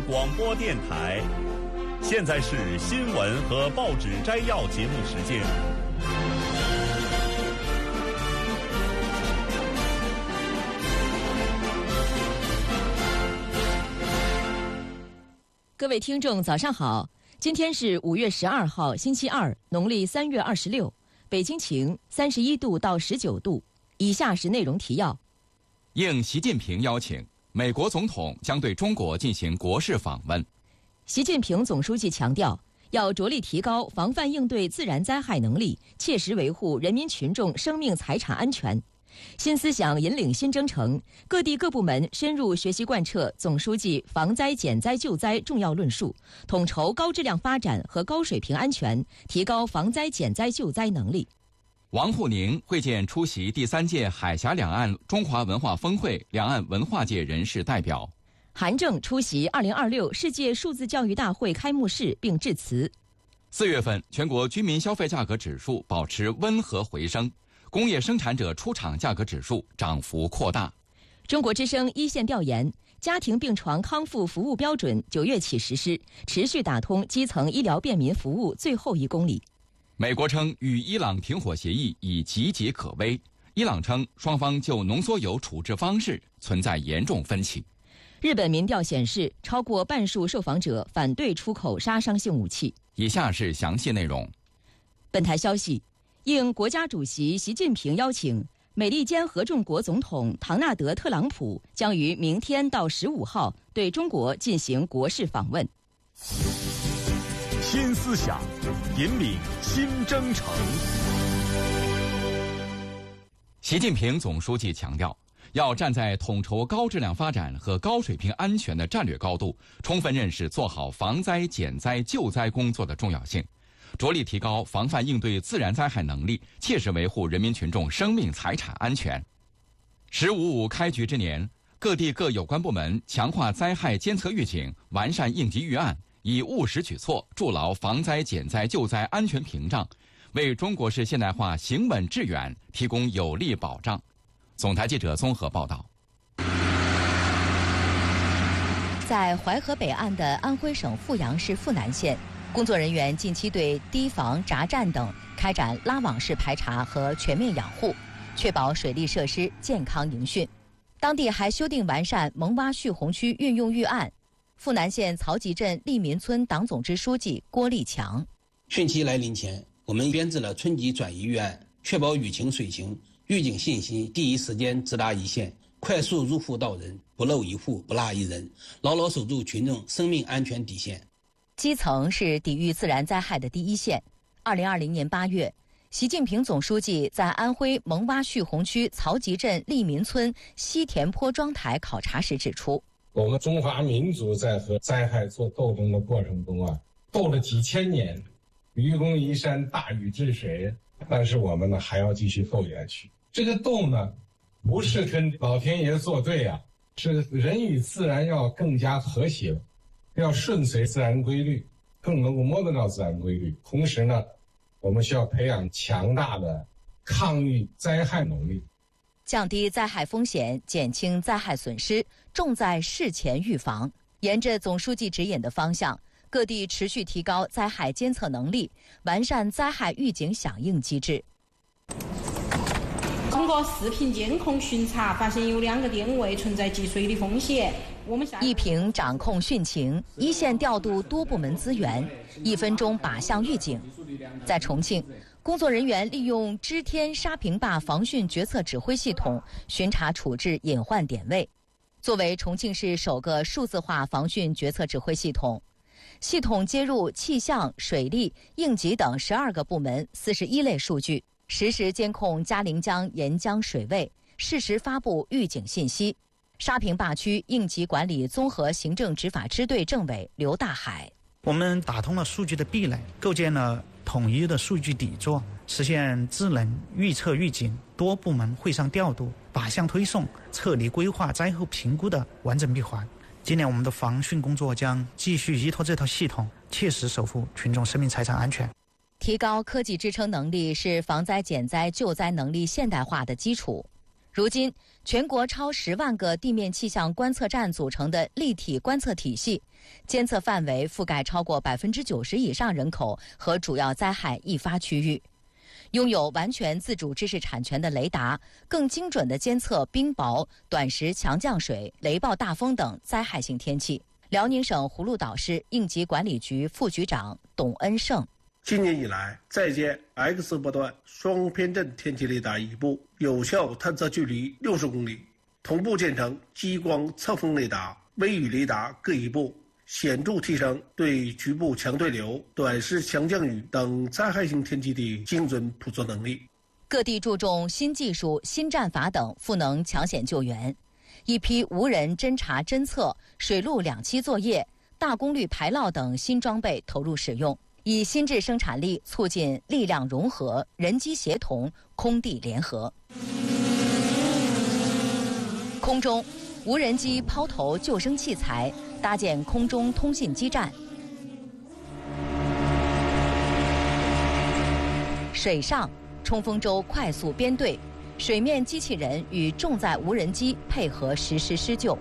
广播电台。现在是新闻和报纸摘要节目时间。 各位听众早上好，今天是5月12号星期二，农历3月26，北京晴，31度到19度。以下是内容提要。 应习近平邀请，美国总统将对中国进行国事访问。 习近平总书记强调，要着力提高防范应对自然灾害能力，切实维护人民群众生命财产安全。新思想引领新征程，各地各部门深入学习贯彻总书记防灾减灾救灾重要论述，统筹高质量发展和高水平安全，提高防灾减灾救灾能力。 王沪宁会见出席第3届海峡两岸中华文化峰会两岸文化界人士代表。 韩正出席2026世界数字教育大会开幕式并致辞。 4月份全国居民消费价格指数保持温和回升，工业生产者出厂价格指数涨幅扩大。 中国之声一线调研，家庭病床康复服务标准9月起实施，持续打通基层医疗便民服务最后1公里。 美国称与伊朗停火协议已岌岌可危，伊朗称双方就浓缩铀处置方式存在严重分歧。 日本民调显示，超过半数受访者反对出口杀伤性武器。 以下是详细内容。 本台消息，应国家主席习近平邀请，美利坚合众国总统唐纳德·特朗普将于明天到15号对中国进行国事访问。 新思想引领新征程。 习近平总书记强调，要站在统筹高质量发展和高水平安全的战略高度，充分认识做好防灾减灾救灾工作的重要性，着力提高防范应对自然灾害能力，切实维护人民群众生命财产安全。“15.5”开局之年，各地各有关部门强化灾害监测预警，完善应急预案，以务实举措筑牢防灾减灾救灾安全屏障，为中国式现代化行稳致远提供有力保障。总台记者综合报道。 在淮河北岸的安徽省阜阳市阜南县，工作人员近期对堤防、闸站等开展拉网式排查和全面养护，确保水利设施健康营汛。当地还修订完善蒙洼蓄洪区运用预案。阜南县曹集镇利民村党总支书记郭立强： 汛期来临前，我们编制了春季转移预案，确保雨情水情预警信息第一时间直达一线，快速入户到人，不漏一户不落一人，牢牢守住群众生命安全底线。 基层是抵御自然灾害的第一线。2020年8月，习近平总书记在安徽蒙洼蓄洪区曹集镇利民村西田坡庄台考察时指出， 我们中华民族在和灾害做斗争的过程中斗了几千年，愚公移山，大禹治水，但是我们呢还要继续斗下去。这个斗呢，不是跟老天爷作对是人与自然要更加和谐，要顺随自然规律，更能够摸得到自然规律。同时呢，我们需要培养强大的抗御灾害能力。 降低灾害风险，减轻灾害损失，重在事前预防。沿着总书记指引的方向，各地持续提高灾害监测能力，完善灾害预警响应机制。 通过视频监控巡查，发现有2个电位存在积水的风险。 一平掌控汛情，一线调度多部门资源，1分钟靶向预警。在重庆，工作人员利用知天沙坪坝防汛决策指挥系统巡查处置隐患点位。作为重庆市首个数字化防汛决策指挥系统，系统接入气象、水利、应急等12个部门41类数据，实时监控嘉陵江沿江水位，适时发布预警信息。沙坪坝区应急管理综合行政执法支队政委刘大海： 我们打通了数据的壁垒，构建了统一的数据底座，实现智能预测预警、多部门会上调度、靶向推送、撤离规划、灾后评估的完整闭环。今年我们的防汛工作将继续依托这套系统，切实守护群众生命财产安全。 提高科技支撑能力是防灾减灾救灾能力现代化的基础。 如今，全国超10万个地面气象观测站组成的立体观测体系，监测范围覆盖超过90%以上人口和主要灾害易发区域。拥有完全自主知识产权的雷达，更精准地监测冰雹、短时强降水、雷暴大风等灾害性天气。辽宁省葫芦岛市应急管理局副局长董恩胜。 今年以来，在建 X 波段双偏振天气雷达一部，有效探测距离60公里；同步建成激光测风雷达、微雨雷达各一部，显著提升对局部强对流、短时强降雨等灾害性天气的精准捕捉能力。 各地注重新技术、新战法等赋能抢险救援，一批无人侦察侦测、水陆两栖作业、大功率排涝等新装备投入使用，以新质生产力促进力量融合、人机协同、空地联合。空中，无人机抛投救生器材，搭建空中通信基站；水上，冲锋舟快速编队，水面机器人与重载无人机配合实施施救；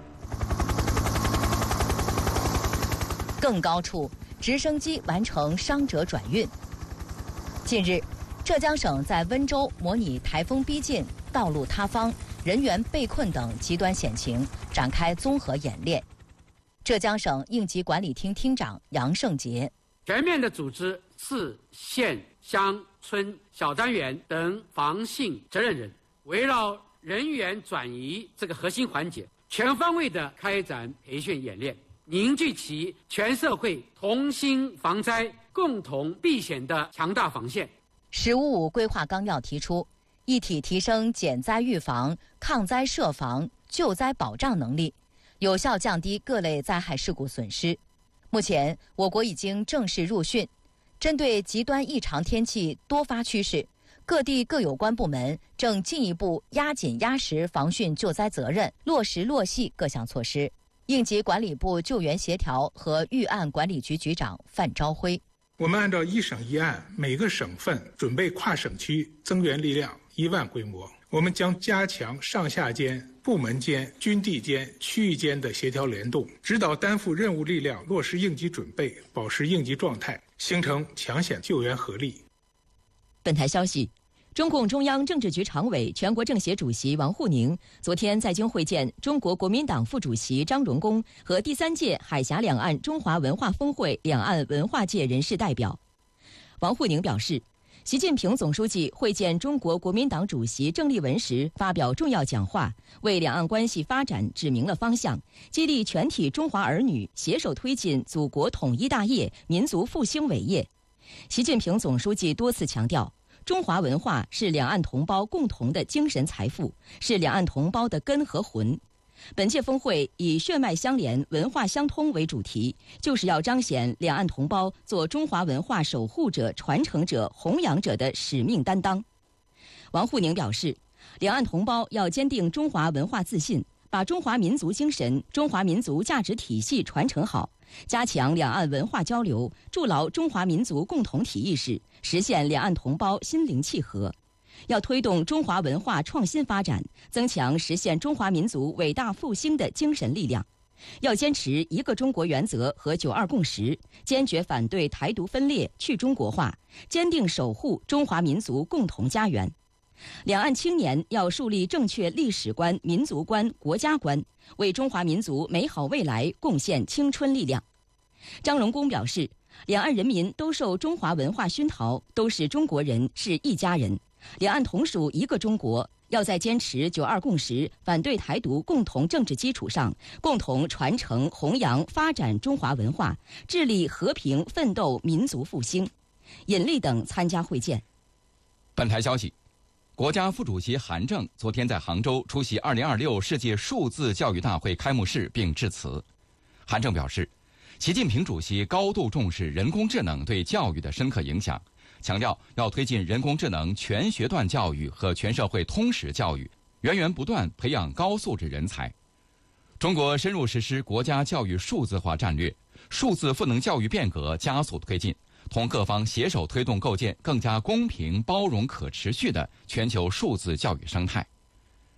更高处，直升机完成伤者转运。近日，浙江省在温州模拟台风逼近、道路塌方、人员被困等极端险情，展开综合演练。浙江省应急管理厅厅长杨胜杰： 全面地组织市、县、乡、村、小单元等防汛责任人，围绕人员转移这个核心环节，全方位地开展培训演练，凝聚起全社会同心防灾、共同避险的强大防线。 “15+5”规划纲要提出，一体提升减灾预防、抗灾设防、救灾保障能力，有效降低各类灾害事故损失。目前，我国已经正式入汛。针对极端异常天气多发趋势，各地各有关部门正进一步压紧压实防汛救灾责任，落实落细各项措施。应急管理部救援协调和预案管理局局长范朝辉： 我们按照一省一案，每个省份准备跨省区增援力量1万规模。我们将加强上下间、部门间、军地间、区域间的协调联动，指导担负任务力量落实应急准备，保持应急状态，形成抢险救援合力。 本台消息，中共中央政治局常委、全国政协主席王沪宁昨天在京会见中国国民党副主席张荣恭和第3届海峡两岸中华文化峰会两岸文化界人士代表。王沪宁表示，习近平总书记会见中国国民党主席郑丽文时发表重要讲话，为两岸关系发展指明了方向，激励全体中华儿女携手推进祖国统一大业、民族复兴伟业。习近平总书记多次强调，中华文化是两岸同胞共同的精神财富，是两岸同胞的根和魂。本届峰会以血脉相连、文化相通为主题，就是要彰显两岸同胞做中华文化守护者、传承者、弘扬者的使命担当。王沪宁表示，两岸同胞要坚定中华文化自信，把中华民族精神、中华民族价值体系传承好，加强两岸文化交流，筑牢中华民族共同体意识，实现两岸同胞心灵契合。要推动中华文化创新发展，增强实现中华民族伟大复兴的精神力量。要坚持一个中国原则和9·2共识，坚决反对台独分裂、去中国化，坚定守护中华民族共同家园。两岸青年要树立正确历史观、民族观、国家观，为中华民族美好未来贡献青春力量。张荣恭表示，两岸人民都受中华文化熏陶，都是中国人，是一家人。两岸同属一个中国，要在坚持9·2共识、反对台独共同政治基础上，共同传承、弘扬、发展中华文化，致力和平奋斗、民族复兴。尹力等参加会见。 本台消息，国家副主席韩正昨天在杭州出席2026世界数字教育大会开幕式并致辞。韩正表示，习近平主席高度重视人工智能对教育的深刻影响，强调要推进人工智能全学段教育和全社会通识教育，源源不断培养高素质人才。中国深入实施国家教育数字化战略，数字赋能教育变革加速推进，同各方携手推动构建更加公平、包容、可持续的全球数字教育生态。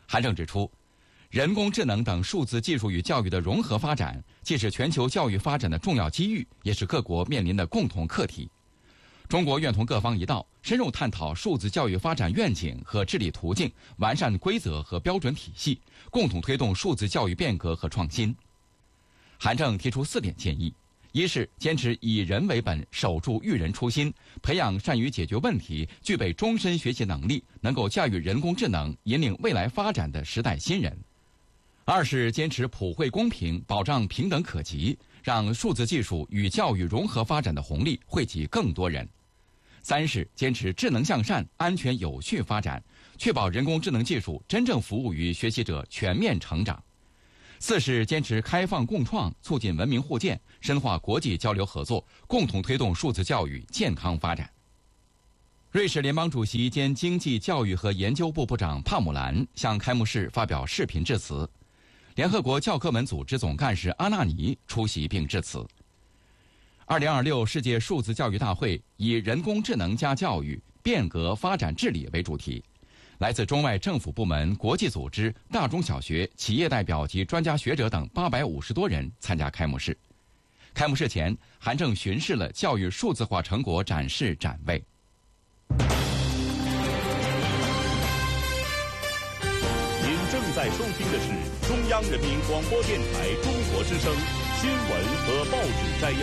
韩正指出，人工智能等数字技术与教育的融合发展，既是全球教育发展的重要机遇，也是各国面临的共同课题。中国愿同各方一道，深入探讨数字教育发展愿景和治理途径，完善规则和标准体系，共同推动数字教育变革和创新。韩正提出4点建议：一是坚持以人为本，守住育人初心，培养善于解决问题、具备终身学习能力、能够驾驭人工智能、引领未来发展的时代新人；二是坚持普惠公平，保障平等可及，让数字技术与教育融合发展的红利惠及更多人；三是坚持智能向善、安全有序发展，确保人工智能技术真正服务于学习者全面成长；四是坚持开放共创，促进文明互鉴，深化国际交流合作，共同推动数字教育健康发展。瑞士联邦主席兼经济、教育和研究部部长帕姆兰向开幕式发表视频致辞，联合国教科文组织总干事阿纳尼出席并致辞。2026世界数字教育大会以人工智能加教育，变革发展治理为主题，来自中外政府部门、国际组织、大中小学、企业代表及专家学者等850多人参加开幕式。开幕式前，韩正巡视了教育数字化成果展示展位。 您正在收听的是中央人民广播电台中国之声新闻和报纸摘要。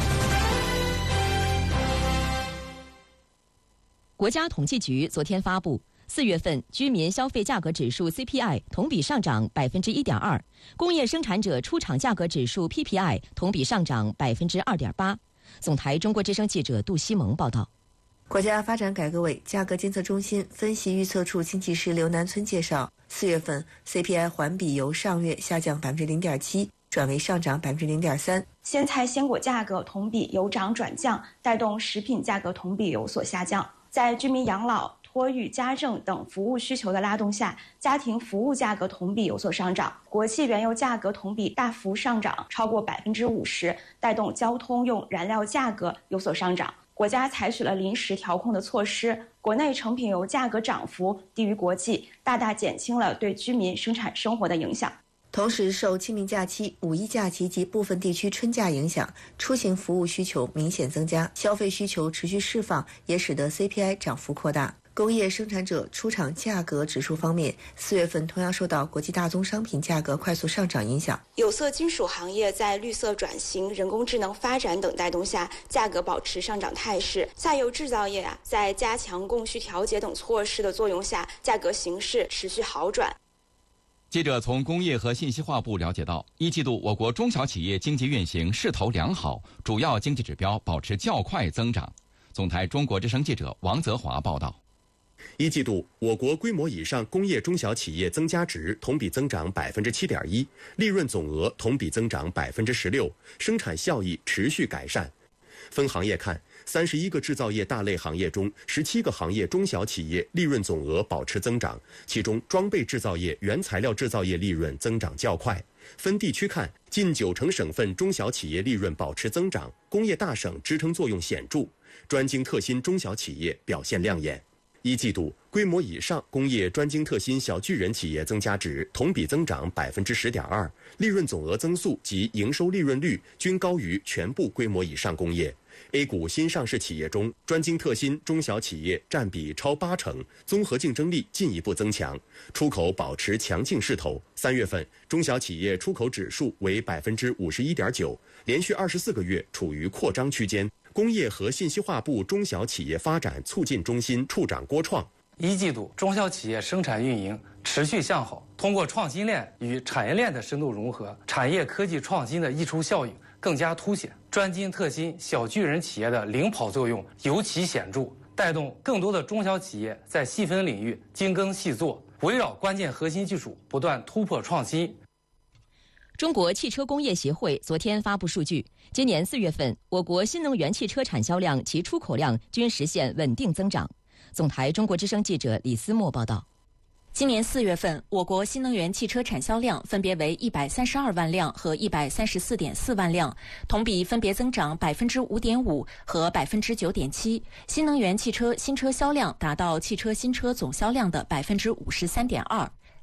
国家统计局昨天发布，4月份居民消费价格指数 CPI 同比上涨1.2%，工业生产者出厂价格指数 PPI 同比上涨2.8%。总台中国之声记者杜西蒙报道。 国家发展改革委价格监测中心分析预测处经济师刘南村介绍，4月份 CPI 环比由上月下降0.7%转为上涨0.3%。 鲜菜鲜果价格同比由涨转降，带动食品价格同比有所下降。在居民养老、托育、家政等服务需求的拉动下，家庭服务价格同比有所上涨。国际原油价格同比大幅上涨，超过50%，带动交通用燃料价格有所上涨。国家采取了临时调控的措施，国内成品油价格涨幅低于国际，大大减轻了对居民生产生活的影响。 同时，受清明假期、五一假期及部分地区春假影响，出行服务需求明显增加，消费需求持续释放，也使得 CPI 涨幅扩大。工业生产者出厂价格指数方面，4月份同样受到国际大宗商品价格快速上涨影响。 有色金属行业在绿色转型、人工智能发展等带动下，价格保持上涨态势。下游制造业在加强供需调节等措施的作用下，价格形势持续好转。 记者从工业和信息化部了解到，1季度我国中小企业经济运行势头良好，主要经济指标保持较快增长。总台中国之声记者王泽华报道。 1季度，我国规模以上工业中小企业增加值同比增长7.1%，利润总额同比增长16%，生产效益持续改善。分行业看，31个制造业大类行业中，17个行业中小企业利润总额保持增长，其中装备制造业、原材料制造业利润增长较快。分地区看，近90%省份中小企业利润保持增长，工业大省支撑作用显著，专精特新中小企业表现亮眼。1季度，规模以上工业专精特新小巨人企业增加值同比增长10.2%，利润总额增速及营收利润率均高于全部规模以上工业。A 股新上市企业中，专精特新中小企业占比超80%，综合竞争力进一步增强，出口保持强劲势头。3月份，中小企业出口指数为51.9%，连续24个月处于扩张区间。工业和信息化部中小企业发展促进中心处长郭创 ，1季度中小企业生产运营持续向好，通过创新链与产业链的深度融合，产业科技创新的溢出效应更加凸显，专精特新小巨人企业的领跑作用尤其显著，带动更多的中小企业在细分领域精耕细作，围绕关键核心技术不断突破创新。 中国汽车工业协会昨天发布数据，今年4月份，我国新能源汽车产销量及出口量均实现稳定增长。总台中国之声记者李思墨报道。 今年4月份，我国新能源汽车产销量分别为132万辆和134.4万辆，同比分别增长5.5%和9.7%。新能源汽车新车销量达到汽车新车总销量的53.2%。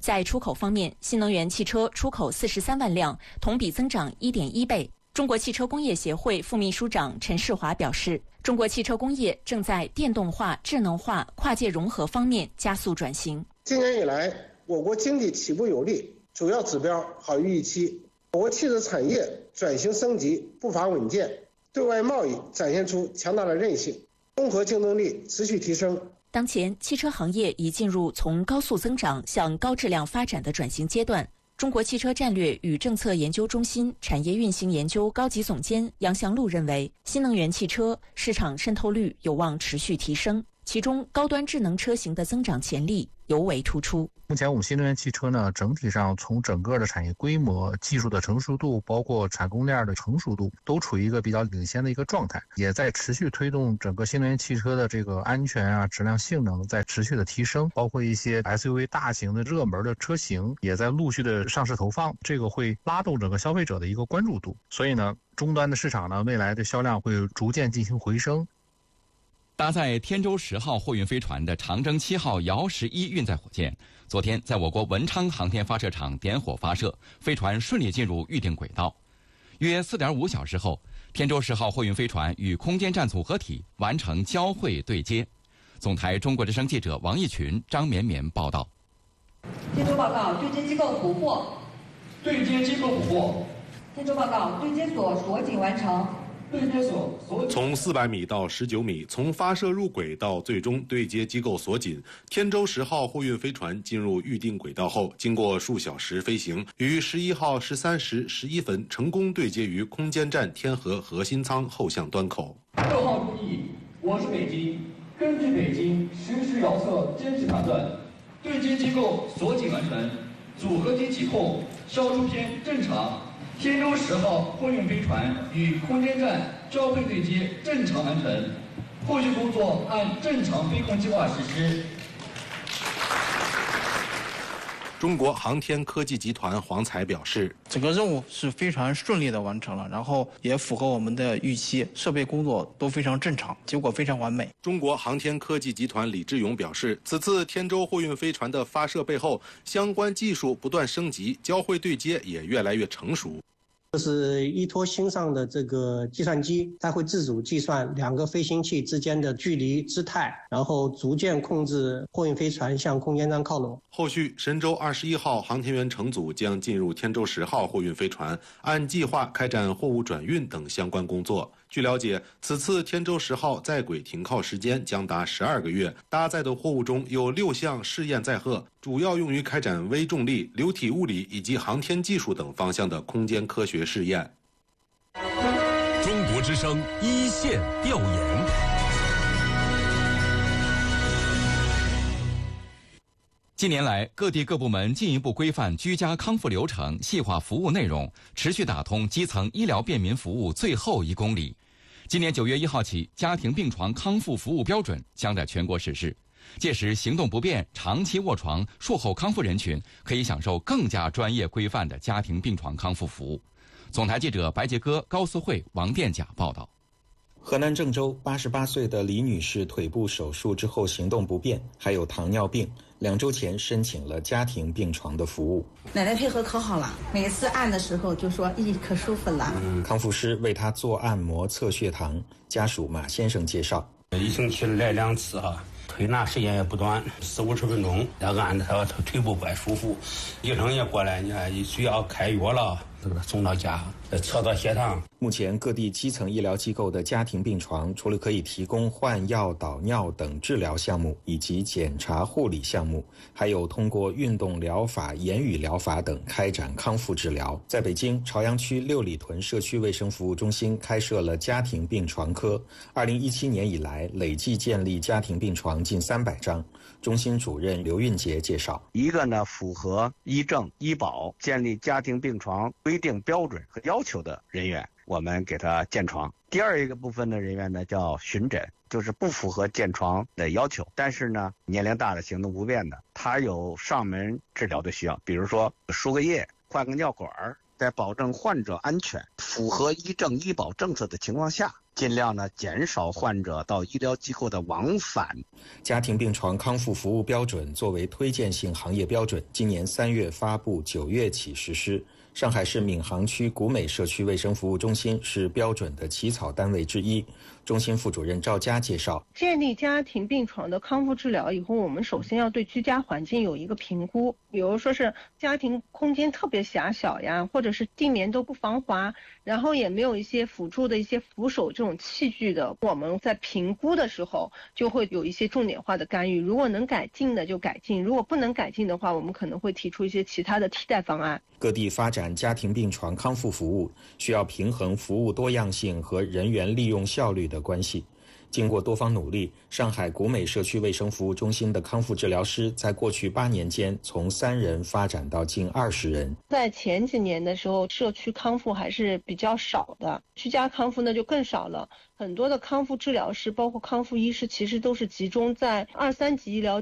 在出口方面，新能源汽车出口43万辆，同比增长1.1倍。中国汽车工业协会副秘书长陈世华表示，中国汽车工业正在电动化、智能化、跨界融合方面加速转型。 今年以来，我国经济起步有力，主要指标好于预期。我国汽车产业转型升级步伐稳健，对外贸易展现出强大的韧性，综合竞争力持续提升。 当前，汽车行业已进入从高速增长向高质量发展的转型阶段。中国汽车战略与政策研究中心产业运行研究高级总监杨祥路认为，新能源汽车市场渗透率有望持续提升，其中高端智能车型的增长潜力尤为突出。 目前我们新能源汽车呢，整体上从整个的产业规模、技术的成熟度，包括产供链的成熟度，都处于一个比较领先的一个状态，也在持续推动整个新能源汽车的这个安全啊、质量、性能在持续的提升，包括一些 SUV 大型的热门的车型也在陆续的上市投放，这个会拉动整个消费者的一个关注度。所以呢，终端的市场呢，未来的销量会逐渐进行回升。 搭载天舟10号货运飞船的长征7号遥11运载火箭，昨天在我国文昌航天发射场点火发射，飞船顺利进入预定轨道。约4.5小时后，天舟10号货运飞船与空间站组合体完成交会对接。总台中国之声记者王义群、张绵绵报道。 天舟报告，对接机构捕获。 对接机构捕获。 天舟报告，对接所锁紧完成。 从400米到19米，从发射入轨到最终对接机构锁紧，天舟10号货运飞船进入预定轨道后，经过数小时飞行，于11号13时11分成功对接于空间站天河核心舱后向端口。 6号注意，我是北京，根据北京实时遥测监视判断，对接机构锁紧完成，组合体起控，消除篇正常。天舟10号货运飞船与空间站交会对接正常完成，后续工作按正常飞控计划实施。 中国航天科技集团黄才表示， 整个任务是非常顺利的完成了，然后也符合我们的预期，设备工作都非常正常，结果非常完美。 中国航天科技集团李志勇表示，此次天舟货运飞船的发射背后，相关技术不断升级，交会对接也越来越成熟。 这是依托心上的这个计算机，它会自主计算两个飞行器之间的距离、姿态，然后逐渐控制货运飞船向空间站靠拢。 后续，神舟21号航天员乘组将进入天舟10号货运飞船，按计划开展货物转运等相关工作。据了解，此次天舟10号在轨停靠时间将达12个月，搭载的货物中有6项试验载荷，主要用于开展微重力、流体物理以及航天技术等方向的空间科学试验。 中国之声一线调研。 近年来，各地各部门进一步规范居家康复流程，细化服务内容，持续打通基层医疗便民服务最后1公里。今年9月1号起，家庭病床康复服务标准将在全国实施。届时，行动不便、长期卧床、术后康复人群可以享受更加专业规范的家庭病床康复服务。总台记者白杰哥、高思慧、王殿甲报道。 河南郑州88岁的李女士腿部手术之后行动不便，还有糖尿病，2周前申请了家庭病床的服务。 奶奶配合可好了，每次按的时候就说咦可舒服了。 康复师为她做按摩测血糖，家属马先生介绍， 一星期来2次哈，推拿时间也不短，40-50分钟，要按着他腿部不舒服，医生也过来，你看需要开药了，送到家测到血糖。 目前各地基层医疗机构的家庭病床，除了可以提供换药、导尿等治疗项目以及检查护理项目，还有通过运动疗法、言语疗法等开展康复治疗。在北京朝阳区6里屯社区卫生服务中心开设了家庭病床科，2017年以来累计建立家庭病床近300张。中心主任刘运杰介绍， 一个呢符合医政医保建立家庭病床规定标准和要求的人员，我们给他建床。第二一个部分的人员呢叫巡诊，就是不符合建床的要求，但是呢年龄大的、行动不便的，他有上门治疗的需要，比如说输个液、换个尿管， 在保证患者安全、符合医政医保政策的情况下，尽量减少患者到医疗机构的往返。 家庭病床康复服务标准作为推荐性行业标准，今年3月发布，9月起实施。上海市闵行区古美社区卫生服务中心是标准的起草单位之一。中心副主任赵佳介绍， 建立家庭病床的康复治疗以后，我们首先要对居家环境有一个评估，比如说是家庭空间特别狭小呀，或者是地面都不防滑，然后也没有一些辅助的一些扶手这种器具的，我们在评估的时候就会有一些重点化的干预，如果能改进的就改进，如果不能改进的话，我们可能会提出一些其他的替代方案。 各地发展家庭病床康复服务，需要平衡服务多样性和人员利用效率的关系。经过多方努力，上海古美社区卫生服务中心的康复治疗师在过去8年间从3人发展到近20人。 在前几年的时候，社区康复还是比较少的，居家康复呢就更少了。很多的康复治疗师，包括康复医师，其实都是集中在2、3级医疗